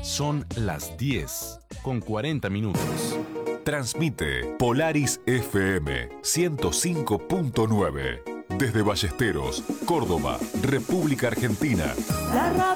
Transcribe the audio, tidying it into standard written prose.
Son las 10:40. Transmite Polaris FM 105.9 desde Ballesteros, Córdoba, República Argentina.